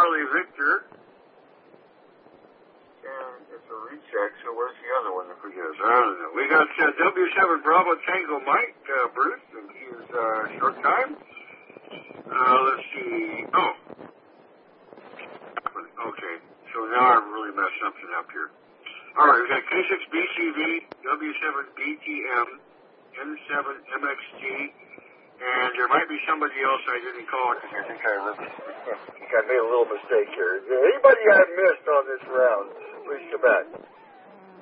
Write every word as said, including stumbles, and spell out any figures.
Charlie Victor. And it's a recheck, so where's the other one? I forget. I don't know. We got uh, W seven Bravo Tango Mike, uh, Bruce, and he's uh, short time. Uh, let's see. Oh. Okay. So now I've really messed something up here. All right, we got K six B C V, W seven B T M, N seven M X T, and there might be somebody else I didn't call because I think I, I think I made a little mistake here. Is there anybody I missed on this round? Please come back.